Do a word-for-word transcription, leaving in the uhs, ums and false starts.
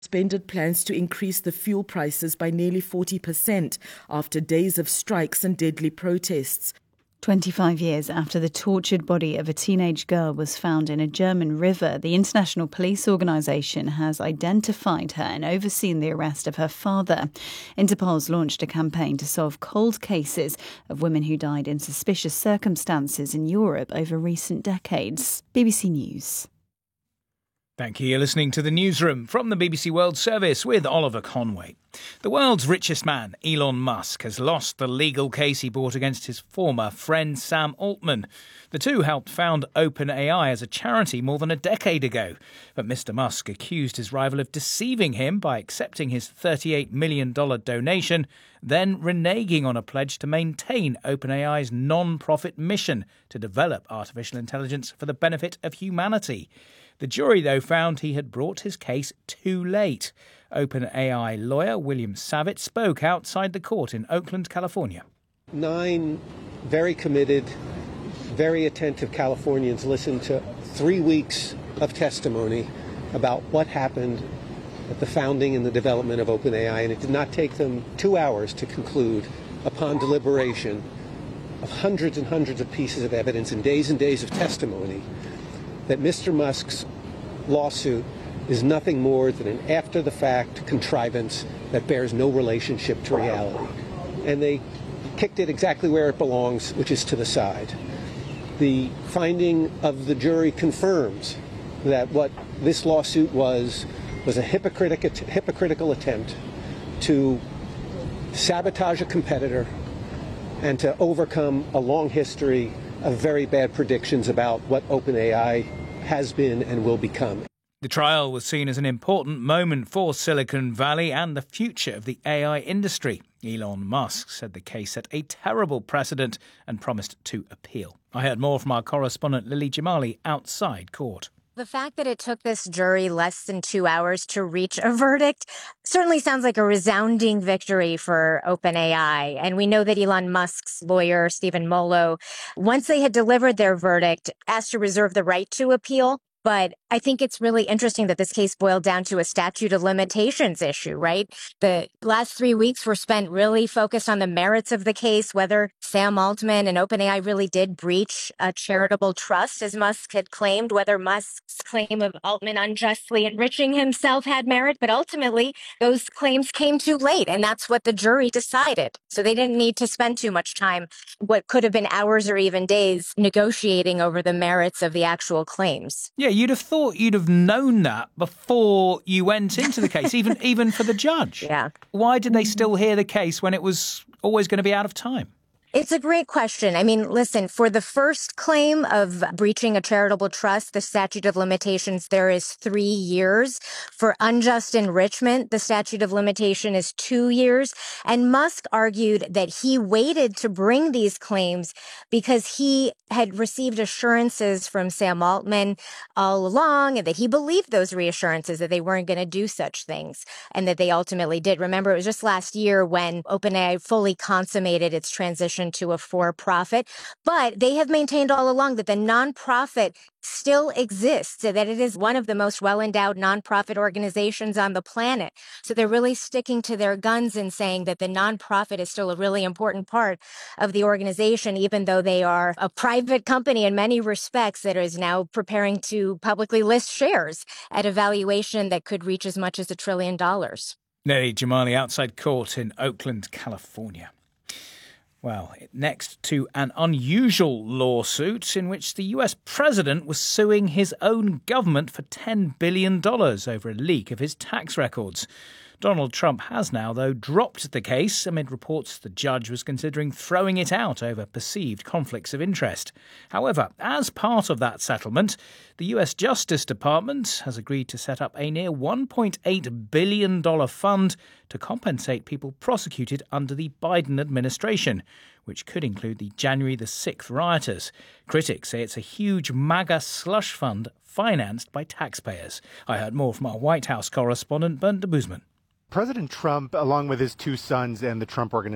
Suspended plans to increase the fuel prices by nearly forty percent after days of strikes and deadly protests. twenty-five years after the tortured body of a teenage girl was found in a German river, the International Police Organisation has identified her and overseen the arrest of her father. Interpol's launched a campaign to solve cold cases of women who died in suspicious circumstances in Europe over recent decades. B B C News. Thank you. You're listening to The Newsroom from the B B C World Service with Oliver Conway. The world's richest man, Elon Musk, has lost the legal case he brought against his former friend Sam Altman. The two helped found OpenAI as a charity more than a decade ago. But Mister Musk accused his rival of deceiving him by accepting his thirty-eight million dollars donation, then reneging on a pledge to maintain OpenAI's non-profit mission to develop artificial intelligence for the benefit of humanity. The jury, though, found he had brought his case too late. OpenAI lawyer William Savitt spoke outside the court in Oakland, California. Nine very committed, very attentive Californians listened to three weeks of testimony about what happened at the founding and the development of OpenAI, and it did not take them two hours to conclude, upon deliberation of hundreds and hundreds of pieces of evidence and days and days of testimony, that Mister Musk's lawsuit is nothing more than an after-the-fact contrivance that bears no relationship to reality. And they kicked it exactly where it belongs, which is to the side. The finding of the jury confirms that what this lawsuit was was a hypocritic, hypocritical attempt to sabotage a competitor and to overcome a long history of very bad predictions about what OpenAI has been and will become. The trial was seen as an important moment for Silicon Valley and the future of the A I industry. Elon Musk said the case set a terrible precedent and promised to appeal. I heard more from our correspondent Lily Jamali outside court. The fact that it took this jury less than two hours to reach a verdict certainly sounds like a resounding victory for OpenAI. And we know that Elon Musk's lawyer, Stephen Molo, once they had delivered their verdict, asked to reserve the right to appeal. But I think it's really interesting that this case boiled down to a statute of limitations issue, right? The last three weeks were spent really focused on the merits of the case, whether Sam Altman and OpenAI really did breach a charitable trust, as Musk had claimed, whether Musk's claim of Altman unjustly enriching himself had merit. But ultimately, those claims came too late, and that's what the jury decided. So they didn't need to spend too much time, what could have been hours or even days, negotiating over the merits of the actual claims. Yeah, you'd have thought you'd have known that before you went into the case, even even for the judge. Yeah. Why did they still hear the case when it was always going to be out of time? It's a great question. I mean, listen, for the first claim of breaching a charitable trust, the statute of limitations there is three years. For unjust enrichment, the statute of limitation is two years. And Musk argued that he waited to bring these claims because he had received assurances from Sam Altman all along, and that he believed those reassurances that they weren't going to do such things, and that they ultimately did. Remember, it was just last year when OpenAI fully consummated its transition to a for-profit, but they have maintained all along that the nonprofit still exists, that it is one of the most well-endowed nonprofit organizations on the planet. So they're really sticking to their guns and saying that the nonprofit is still a really important part of the organization, even though they are a private company in many respects that is now preparing to publicly list shares at a valuation that could reach as much as a trillion dollars. Lily Jamali outside court in Oakland, California. Well, next to an unusual lawsuit in which the U S president was suing his own government for ten billion dollars over a leak of his tax records. Donald Trump has now, though, dropped the case amid reports the judge was considering throwing it out over perceived conflicts of interest. However, as part of that settlement, the U S Justice Department has agreed to set up a near one point eight billion dollars fund to compensate people prosecuted under the Biden administration, which could include the January the sixth rioters. Critics say it's a huge MAGA slush fund financed by taxpayers. I heard more from our White House correspondent, Bernd Debusmann. President Trump, along with his two sons and the Trump Organization,